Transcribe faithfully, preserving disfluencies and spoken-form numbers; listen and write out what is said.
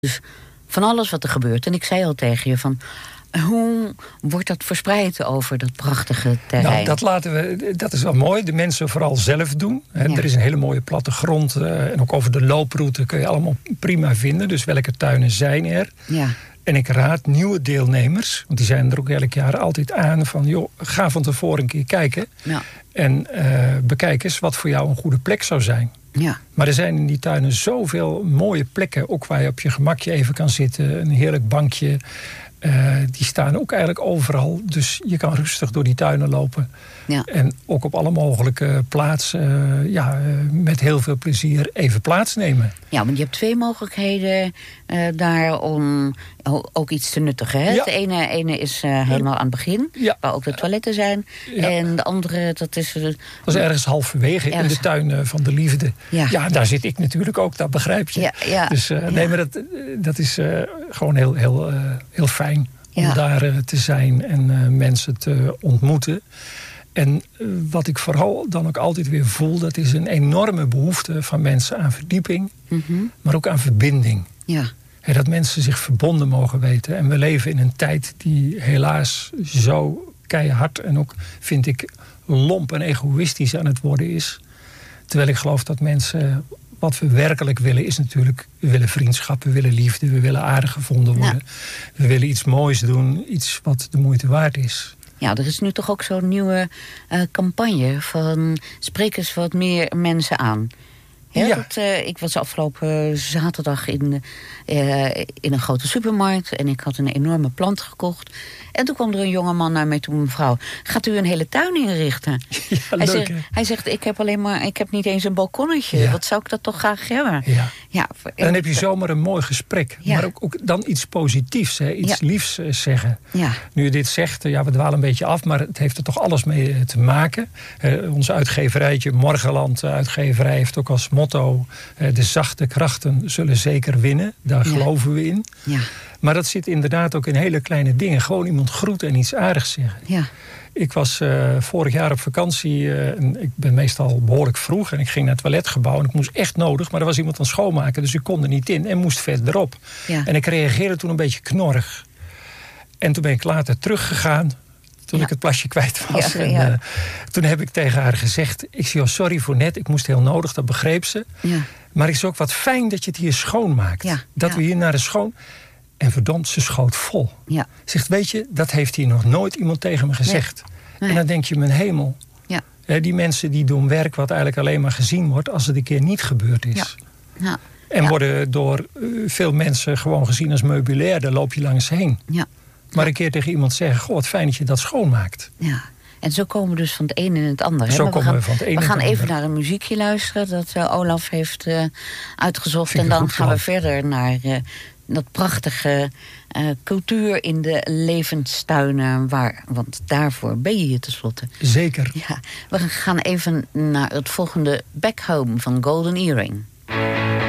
Dus van alles wat er gebeurt. En ik zei al tegen je van, hoe wordt dat verspreid over dat prachtige terrein? Nou, dat, laten we, dat is wel mooi. De mensen vooral zelf doen. He, ja. Er is een hele mooie plattegrond. Uh, en ook over de looproute kun je allemaal prima vinden. Dus welke tuinen zijn er? Ja. En ik raad nieuwe deelnemers, want die zijn er ook elk jaar altijd aan, van joh, ga van tevoren een keer kijken. Ja. En uh, bekijk eens wat voor jou een goede plek zou zijn. Ja. Maar er zijn in die tuinen zoveel mooie plekken, ook waar je op je gemakje even kan zitten. Een heerlijk bankje. Uh, die staan ook eigenlijk overal. Dus je kan rustig door die tuinen lopen. Ja. En ook op alle mogelijke plaatsen, uh, ja, uh, met heel veel plezier even plaatsnemen. Ja, want je hebt twee mogelijkheden uh, daar om ook iets te nuttigen. Hè? Ja. De ene, ene is uh, helemaal aan het begin, ja. waar ook de toiletten zijn. Ja. En de andere, dat is... Uh, dat is ergens halverwege ergens. in de tuin uh, van de liefde. Ja. ja, daar zit ik natuurlijk ook, dat begrijp je. Ja, ja. Dus uh, nee, ja. maar dat, dat is uh, gewoon heel, heel, uh, heel fijn om ja. daar uh, te zijn en uh, mensen te ontmoeten. En uh, wat ik vooral dan ook altijd weer voel, dat is een enorme behoefte van mensen aan verdieping, mm-hmm. maar ook aan verbinding. Ja. He, dat mensen zich verbonden mogen weten. En we leven in een tijd die helaas zo keihard en ook, vind ik, lomp en egoïstisch aan het worden is. Terwijl ik geloof dat mensen, wat we werkelijk willen, is natuurlijk, we willen vriendschap, we willen liefde, we willen aardig gevonden worden. Ja. We willen iets moois doen, iets wat de moeite waard is. Ja, er is nu toch ook zo'n nieuwe uh, campagne van spreek eens wat meer mensen aan. He, ja. dat, uh, ik was afgelopen zaterdag in, uh, in een grote supermarkt en ik had een enorme plant gekocht. En toen kwam er een jongeman naar mij toe, mevrouw, gaat u een hele tuin inrichten? Ja, hij, leuk, zegt, hè? hij zegt, ik heb alleen maar, ik heb niet eens een balkonnetje. Ja. Wat zou ik dat toch graag hebben? Ja. Ja, en dan heb je zomaar een mooi gesprek. Ja. Maar ook, ook dan iets positiefs, hè? Iets ja. liefs uh, zeggen. Ja. Nu je dit zegt, ja, we dwalen een beetje af, maar het heeft er toch alles mee uh, te maken. Uh, onze uitgeverijtje, Morgenland uh, uitgeverij, heeft ook als motto, uh, de zachte krachten zullen zeker winnen. Daar ja. geloven we in. Ja. Maar dat zit inderdaad ook in hele kleine dingen. Gewoon iemand groeten en iets aardigs zeggen. Ja. Ik was uh, vorig jaar op vakantie. Uh, en ik ben meestal behoorlijk vroeg. En ik ging naar het toiletgebouw. En ik moest echt nodig. Maar er was iemand aan het schoonmaken. Dus ik kon er niet in. En moest verderop. Ja. En ik reageerde toen een beetje knorrig. En toen ben ik later teruggegaan. Toen ja. ik het plasje kwijt was. Ja, en, ja. uh, toen heb ik tegen haar gezegd. Ik zei, oh, sorry voor net. Ik moest heel nodig. Dat begreep ze. Ja. Maar het is ook wat fijn dat je het hier schoonmaakt. Ja. Dat ja. we hier naar de schoon... En verdomd, ze schoot vol. Ja. Zegt, weet je, dat heeft hier nog nooit iemand tegen me gezegd. Nee. Nee. En dan denk je, mijn hemel. Ja. He, die mensen die doen werk wat eigenlijk alleen maar gezien wordt als het een keer niet gebeurd is. Ja. Ja. En ja. worden door uh, veel mensen gewoon gezien als meubilair. Daar loop je langs heen. Ja. Maar een keer tegen iemand zeggen, goh, wat fijn dat je dat schoonmaakt. Ja. En zo komen we dus van het een in het ander. Hè? Zo we komen gaan, we van het een in We het gaan ander. even naar een muziekje luisteren dat uh, Olaf heeft uh, uitgezocht. Vind en dan gaan plan. we verder naar uh, dat prachtige uh, cultuur in de levenstuinen. Waar, want daarvoor ben je hier tenslotte. Zeker. Ja, we gaan even naar het volgende Back Home van Golden Earring.